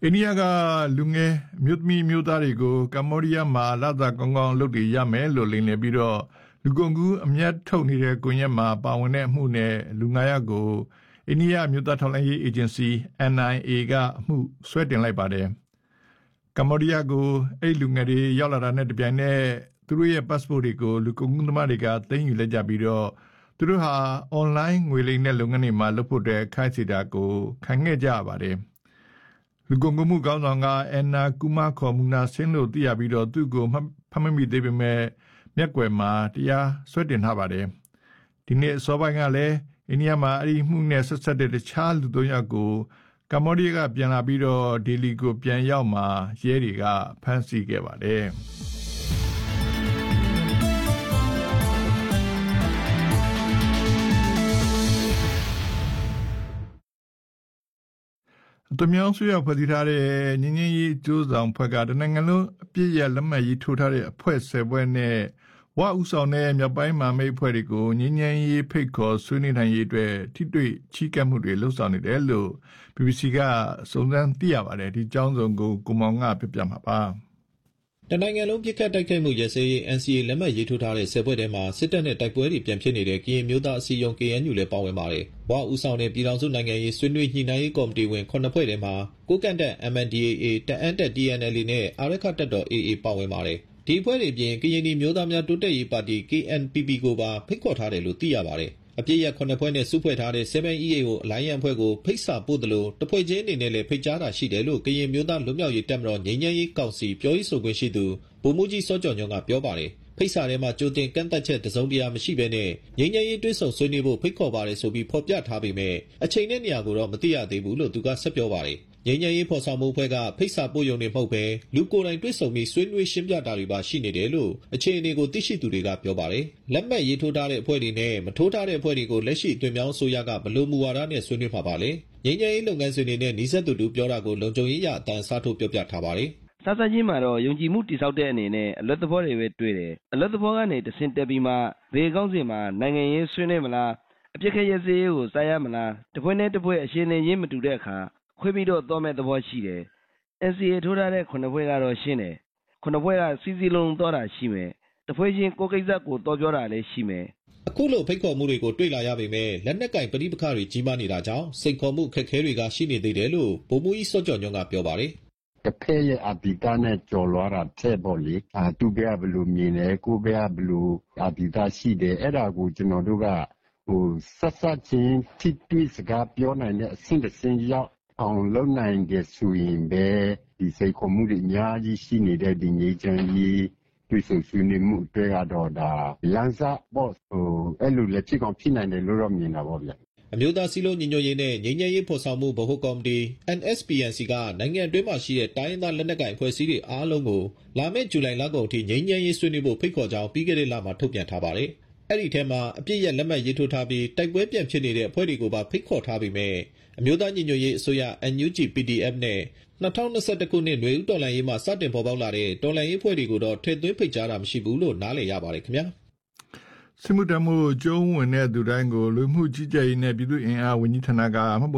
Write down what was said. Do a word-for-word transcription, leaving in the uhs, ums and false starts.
အိန္ဒိယကလူငယ်မြို့သမီးမြို့သားတွေကိုကမ္ဘောဒီးယားမှာလာသာကောင်းကောင်းလုပ်တွေရမယ်လို့လိမ်လည်ပြီးတော့လူကုန်ကူးအမျက်ထုတ်နေတဲ့ကွန်ရက်မှာပါဝင်တဲ့အမှုနဲ့လူငါးယောက်ကိုအိန္ဒိယမြို့သားထောက်လှမ်းရေးအေဂျင်စီ N I A ကအမှုဆွဲတင်လိုက်ပါတယ်ကမ္ဘောဒီးယားကိုအဲ့လူငယ်တွေရောက်လာတာနဲ့တပြိုင်နက်သူတို့ရဲ့ passport တွေကိုလူကုန်ကူးသမားတွေကသိမ်းယူလိုက်ကြပြီးတော့သူတို့ဟာ online ငွေလိမ်တဲ့လုပ်ငန်းတွေမှာလုပ်ဖို့တဲ့ခိုင်းစီတာကိုခံခဲ့ကြရပါတယ်လူကုန်ကူးမှုကောင်းဆောင်ကအန်နာကူမာခေါ်မူနာဆင်းလို့သိရပြီးတော့သူ့ကိုဖမ်းမမိသေးပေမဲ့မျက်ကွယ်မှာတရားစွဲတင်ထားပါတယ်ဒီနေ့အစောပိုင်းကလည်းအိန္ဒိယမှာအဲ့ဒီမှုနဲ့ဆက်ဆက်တဲ့တခြားလူသုံးယောက်ကိုကမ္ဘောဒီးယားကပြန်လာပြီးတော့ဒေလီကိုပြန်ရောက်မှရဲတွေကဖမ်းဆီးခဲ့ပါတယ်တမြောင်းဆွေရဖွဲ့စည်းထားတဲ့ညင်းညင်းရေးကျိုးဆောင်ဖွဲ့ကတနိုင်ငံလုံးအပြည့်ရလက်မှတ်ရေးထိုးထားတဲ့အဖွဲ့ဆယ်ဖွဲ့နဲ့ဝဥဆောင်တဲ့မြောက်ပိုင်းမှာမိတ်ဖွဲ့တွေကိုညင်းညင်းရေးဖိတ်ခေါ်ဆွေးနွေးနိုင်ရေးအတွက်ထိတွေ့ချီးကပ်မှုတွေလှုပ်ဆောင်နေတယ်လို့ B B C ကစုံစမ်းသိရပါတယ်ဒီကြောင်းစုံကိုကိုမောင်ကပြပြမှာပါတနိုင်ငံလုံးပြစ်ခတ်တိုက်ခိုက်မှုရစရေး N C A လက်မှတ်ရေးထိုးထားတဲ့ဆယ်ဖွဲ့ထဲမှာစစ်တပ်နဲ့တိုက်ပွဲတွေပြန်ဖြစ်နေတဲ့ကရင်မျိုးသားအစည်းအရုံး K N U လည်းပါဝင်ပါတယ်။ဝါဦးဆောင်တဲ့ပြည်ထောင်စုနိုင်ငံရေးဆွေးနွေးညှိနှိုင်းရေးကော်မတီဝင်ခုနှစ်ဖွဲ့ထဲမှာကိုကန့်တက် M N D A A တအန်းတက် T N L A နဲ့အာရခတပ်တော် A A ပါဝင်ပါတယ်။ဒီအဖွဲ့တွေအပြင်ကရင်ပြည်မျိုးသားများတိုးတက်ရေးပါတီ K N P P ကိုပါဖိတ်ခေါ်ထားတယ်လို့သိရပါတယ်။အပြည့်ရခုနှစ်ဖွဲ့နဲ့စုဖွဲ့ထားတဲ့ seven E A ကိုအလိုင်းရန်ဖွဲ့ကိုဖိတ်စာပို့တယ်လို့တဖွဲ့ချင်းအနေနဲ့လည်းဖိတ်ကြားတာရှိတယ်လို့ကရင်မျိုးသားလွတ်မြောက်ရေးတပ်မတော်ငြိမ်းချမ်းရေးကောင်စီပြောရေးဆိုခွင့်ရှိသူဗိုလ်မှူးကြီးစောကျော်ညွန့်ကပြောပါတယ်ဖိတ်စာထဲမှာကြိုတင်ကန့်သက်ချက်တစုံတရာမရှိဘဲနဲ့ငြိမ်းချမ်းရေးတွဲဆုံဆွေးနွေးဖို့ဖိတ်ခေါ်ပါတယ်ဆိုပြီးဖော်ပြထားပေမဲ့အချိန်နဲ့နေရာကိုတော့မသိရသေးဘူးလို့သူကဆက်ပြောပါတယ်ငြိမ်းချမ်းရေးဖော်ဆောင်မှုအဖွဲ့ကဖိတ်စာပို့ရုံနဲ့မဟုတ်ဘဲလူကိုယ်တိုင်တွဲဆုံပြီးဆွေးနွေးရှင်းပြတာတွေပါရှိနေတယ်လို့အခြေအနေကိုသိရှိသူတွေကပြောပါတယ်လက်မှတ်ရေးထိုးထားတဲ့အဖွဲ့တွေနဲ့မထိုးထားတဲ့အဖွဲ့တွေကိုလက်ရှိအတွင်မြောင်းဆိုရကဘလို့မူဝါဒနဲ့ဆွေးနွေးမှာပါလေငြိမ်းချမ်းရေးလုပ်ငန်းစဉ်တွေနဲ့နှိစက်သူတူပြောတာကိုလုံခြုံရေးရအတန်းစားထုတ်ပြောပြထားပါတယ်စစချင်းမှာတော့ယုံကြည်မှုတိဆောက်တဲ့အနေနဲ့အလွတ်သဘောတွေပဲတွေ့တယ်အလွတ်သဘောကနေတဆင့်တက်ပြီးမှဘေကောင်းစင်မှာနိုင်ငံရေးဆွေးနွေးမလားအပြစ်ခရစရေးကိုစားရမလားတပွဲနဲ့တပွဲအရှင်နေရင်းမတူတဲ့အခါခွေးပြီးတော့သွားမဲ့သဘောရှိတယ် N C A ထိုးထားတဲ့ခုနှစ်ပွဲကတော့ရှင်းတယ်ခုနှစ်ပွဲကစီစီလုံးသွားတာရှိမယ်တပွဲချင်းကိုကိစ္စကိုတော်ပြောတာလည်းရှိမယ်အခုလိုဖိတ်ခေါ်မှုတွေကိုတွေ့လာရပေမဲ့လက်နက်ကင်ပဋိပက္ခတွေကြီးမားနေတာကြောင့်စိတ်ခေါ်မှုခက်ခဲတွေကရှိနေသေးတယ်လို့ဗိုလ်မှူးကြီးစောကျော်ညွန့်ကပြောပါတယ်တစ်ဖက်ရဲ့အပိတာနဲ့ကြော်လွားတာထက်ပေါ့လေအာသူဘက်ကဘလို့မြင်တယ်ကိုဘက်ကဘလို့အပိတာရှိတယ်အဲ့ဒါကိုကျွန်တော်တို့ကဟိုဆက်ဆက်ချင်းထိတွေ့စကားပြောနိုင်တဲ့အဆင့်တစ်ဆင့်ရောက်အောင်လုပ်နိုင်တဲ့ဆိုရင်ပဲဒီစိတ်ခေါ်မှုတွေအများကြီးရှိနေတဲ့ဒီငြိမ်းချမ်းရေးတွေ့ဆုံဆွေးနွေးမှုတွေကတော့ဒါလမ်းစာပေါ့ဟိုအဲ့လိုလက်ဖြစ်ကောင်ဖြစ်နိုင်တယ်လို့တော့မြင်တာပေါ့ဗျာအမျိုးသားစည်းလုံးညီညွတ်ရေးနဲ့ငြိမ်းချမ်းရေးဖော်ဆောင်မှုဗဟိုကော်မတီ N S P N C ကနိုင်ငံအတွင်းမှာရှိတဲ့တိုင်းရင်းသားလက်နက်ကိုင်အဖွဲ့အစည်းတွေအားလုံးကိုလာမယ့်ဇူလိုင်လကုန်အထိငြိမ်းချမ်းရေးဆွေးနွေးဖို့ဖိတ်ခေါ်ကြောင်းပြီးခဲ့တဲ့လမှာထုတ်ပြန်ထားပါတယ်။အဲ့ဒီထဲမှာအပြည့်ရလက်မှတ်ရေးထိုးထားပြီးတိုက်ပွဲပြန်ဖြစ်နေတဲ့အဖွဲ့တွေကိုပါဖိတ်ခေါ်ထားပြီးမြဲအမျိုးသားညီညွတ်ရေးအစိုးရ N U G P D F နဲ့၂၀၂၁ခုနှစ်နွေဦးတော်လှန်ရေးမှာစတင်ပေါ်ပေါက်လာတဲ့တော်လှန်ရေးအဖွဲ့တွေကိုတော့ထည့်သွင်းဖိတ်ကြားတာမရှိဘူးလို့နားလည်ရပါတယ်ခင်ဗျာစစ်မှုထမ်းမှုကျုံးဝင်တဲ့သူတိုင်းကိုလူမှုကြီးကြပ်ရေးနဲ့ပြည်သူ့အင်အားဝန်ကြီးဌာနက